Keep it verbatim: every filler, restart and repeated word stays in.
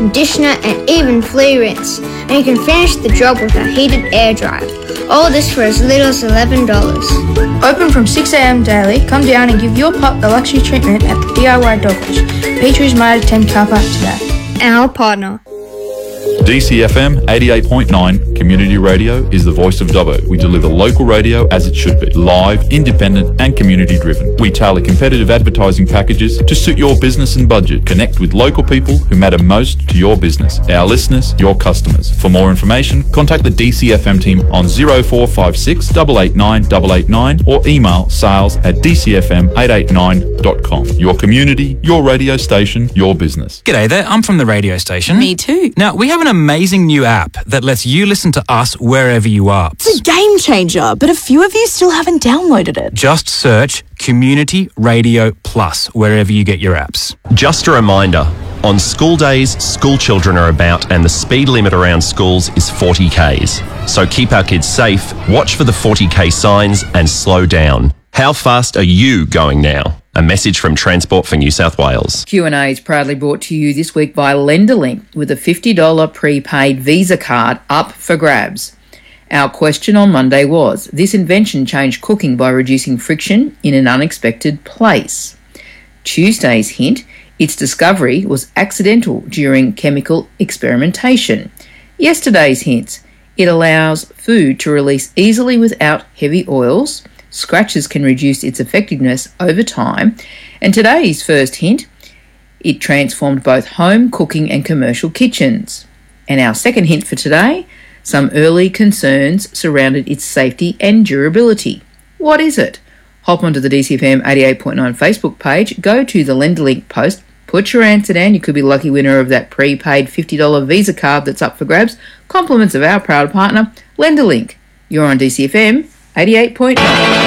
conditioner, and even flea rinse. And you can finish the job with a heated air dryer. All this for as little as eleven dollars. Open from six a.m. daily. Come down and give your pup the luxury treatment at the D I Y Dog Wash, Petries Mitre ten car park today. Our partner. D C F M eighty-eight point nine Community Radio is the voice of Dubbo. We deliver local radio as it should be, live, independent and community driven. We tailor competitive advertising packages to suit your business and budget. Connect with local people who matter most to your business, our listeners, your customers. For more information, contact the D C F M team on zero four five six, eight eight nine, eight eight nine or email sales at d c f m eight eight nine dot com. Your community, your radio station, your business. G'day there, I'm from the radio station. Me too. Now, we have an amazing new app that lets you listen to us wherever you are. It's a game changer, but a few of you still haven't downloaded it. Just search Community Radio Plus wherever you get your apps. Just a reminder, on school days, school children are about and the speed limit around schools is forty kays. So keep our kids safe, watch for the forty k signs and slow down. How fast are you going now? A message from Transport for New South Wales. Q and A is proudly brought to you this week by Lenderlink with a fifty dollars prepaid Visa card up for grabs. Our question on Monday was, this invention changed cooking by reducing friction in an unexpected place. Tuesday's hint, its discovery was accidental during chemical experimentation. Yesterday's hints, it allows food to release easily without heavy oils. Scratches can reduce its effectiveness over time. And today's first hint, it transformed both home cooking and commercial kitchens. And our second hint for today, some early concerns surrounded its safety and durability. What is it? Hop onto the D C F M eighty-eight point nine Facebook page, go to the Lenderlink post, put your answer down. You could be a lucky winner of that prepaid fifty dollars Visa card that's up for grabs. Compliments of our proud partner, Lenderlink. You're on D C F M eighty-eight point nine.